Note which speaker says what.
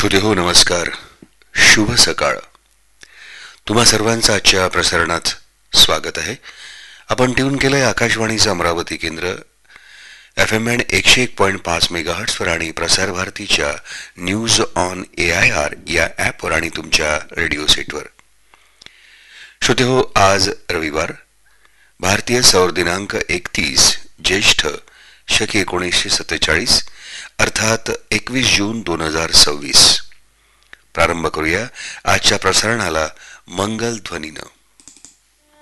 Speaker 1: श्रोते हो नमस्कार, शुभ सकाळ. तुम्हा सर्वांचं आजच्या प्रसारणात स्वागत आहे. आपण ट्यून केलंय आकाशवाणीचं अमरावती केंद्र FM बँड 101.5 मेगाहर्ट्झवर आणि प्रसार भारतीच्या न्यूज ऑन AIR या ॲपवर आणि तुमच्या रेडिओ सेटवर. श्रोते हो, आज रविवार, भारतीय सौर दिनांक 31 ज्येष्ठ शके 1947 अर्थात 21 जून 2026. प्रारंभ करूया आजच्या प्रसारणाला मंगल ध्वनीनं.